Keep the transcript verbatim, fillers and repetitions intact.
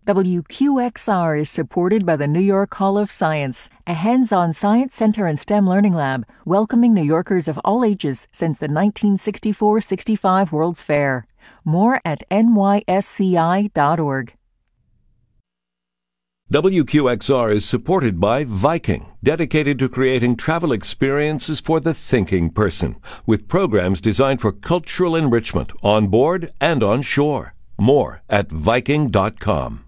W Q X R is supported by the New York Hall of Science, a hands-on science center and STEM learning lab, welcoming New Yorkers of all ages since the nineteen sixty-four sixty-five World's Fair. More at N Y S C I dot org. W Q X R is supported by Viking, dedicated to creating travel experiences for the thinking person, with programs designed for cultural enrichment on board and on shore. More at Viking dot com.